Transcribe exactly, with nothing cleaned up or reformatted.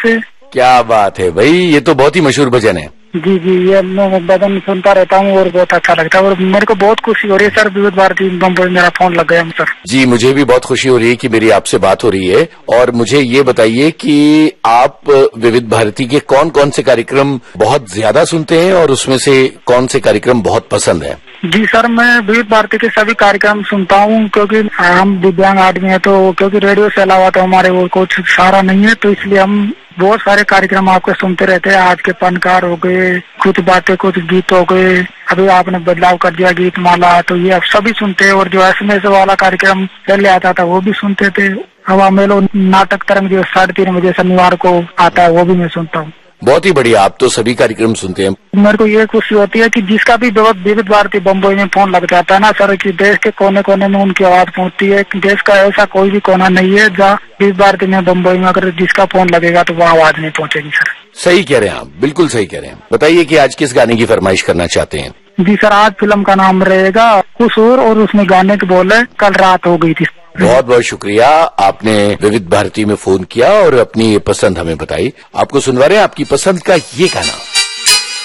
से। क्या बात है भाई, ये तो बहुत ही मशहूर भजन है। जी जी, ये मैं भजन सुनता रहता हूँ और बहुत अच्छा लगता है और मेरे को बहुत खुशी हो रही है सर। विविध भारती बम्बई मेरा फोन लग गया सर। जी, मुझे भी बहुत खुशी हो रही है कि मेरी आपसे बात हो रही है। और मुझे ये बताइए कि आप विविध भारती के कौन कौन से कार्यक्रम बहुत ज्यादा सुनते हैं और उसमें से कौन से कार्यक्रम बहुत पसंद है? जी सर, मैं विविध भारती के सभी कार्यक्रम सुनता हूँ क्योंकि हम दिव्यांग आदमी है, तो क्योंकि रेडियो से अलावा तो हमारे वो कुछ सहारा नहीं है, तो इसलिए हम बहुत सारे कार्यक्रम आपके सुनते रहते हैं। आज के फनकार हो गए, कुछ बातें कुछ गीत हो गए, अभी आपने बदलाव कर दिया गीत माला, तो ये आप सभी सुनते हैं। और जो एसएमएस वाला कार्यक्रम पहले आता था वो भी सुनते थे। हवा मेलो नाटक तरंग जो साढ़े तीन बजे शनिवार को आता है वो भी मैं सुनता हूँ। बहुत ही बढ़िया, आप तो सभी कार्यक्रम सुनते हैं। मेरे को ये खुशी होती है कि जिसका भी विविध भारती बम्बई में फोन लग जाता है ना सर, कि देश के कोने कोने में उनकी आवाज पहुंचती है। देश का ऐसा कोई भी कोना नहीं है जहाँ विविध भारती में बम्बई में अगर जिसका फोन लगेगा तो वो आवाज नहीं पहुंचेगी सर। सही कह रहे हैं आप, बिल्कुल सही कह रहे हैं। बताइए कि आज किस गाने की फरमाइश करना चाहते हैं? जी सर, आज फिल्म का नाम रहेगा कुसूर और उसमें गाने के बोल है कल रात हो गई थी। बहुत बहुत शुक्रिया, आपने विविध भारती में फोन किया और अपनी ये पसंद हमें बताई। आपको सुनवा रहे हैं आपकी पसंद का ये गाना।